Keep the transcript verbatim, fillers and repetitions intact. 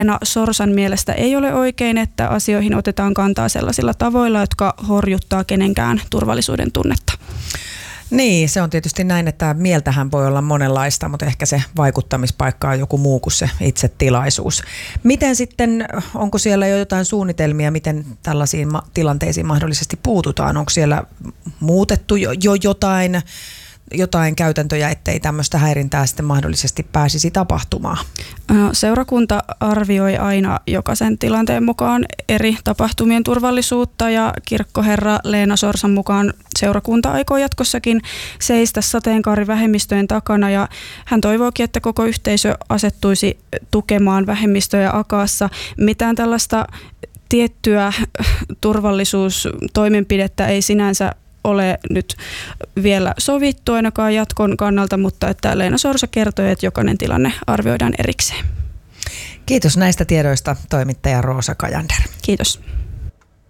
Leena Sorsan mielestä ei ole oikein, että asioihin otetaan kantaa sellaisilla tavoilla, jotka horjuttaa kenenkään turvallisuuden tunnetta. Niin, se on tietysti näin, että mieltähän voi olla monenlaista, mutta ehkä se vaikuttamispaikka on joku muu kuin se itse tilaisuus. Miten sitten, onko siellä jo jotain suunnitelmia, miten tällaisiin ma- tilanteisiin mahdollisesti puututaan? Onko siellä muutettu jo, jo jotain, jotain käytäntöjä, ettei tämmöistä häirintää sitten mahdollisesti pääsisi tapahtumaan? Seurakunta arvioi aina jokaisen tilanteen mukaan eri tapahtumien turvallisuutta ja kirkkoherra Leena Sorsan mukaan seurakunta aikoo jatkossakin seistä sateenkaarivähemmistöjen takana ja hän toivookin, että koko yhteisö asettuisi tukemaan vähemmistöjä Akaassa. Mitään tällaista tiettyä turvallisuustoimenpidettä ei sinänsä ole nyt vielä sovittu ainakaan jatkon kannalta, mutta että Leena Sorsa kertoi, että jokainen tilanne arvioidaan erikseen. Kiitos näistä tiedoista, toimittaja Roosa Kajander. Kiitos.